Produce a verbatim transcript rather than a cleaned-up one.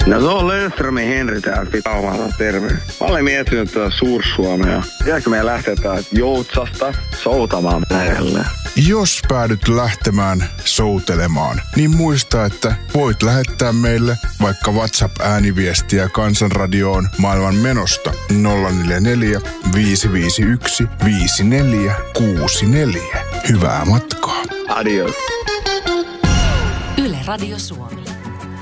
No se on Löfströmin Henri täällä Pitaumalta, terve. Mä olen miettinyt tätä Suur-Suomea. Pitääkö meidän lähteä täältä Joutsasta soutamaan merelle? Jos päädyt lähtemään soutelemaan, niin muista, että voit lähettää meille vaikka WhatsApp-ääniviestiä Kansanradioon maailman menosta nolla neljä neljä, viisi viisi yksi, viisi neljä kuusi neljä. Hyvää matkaa. Adios. Yle Radio Suomi.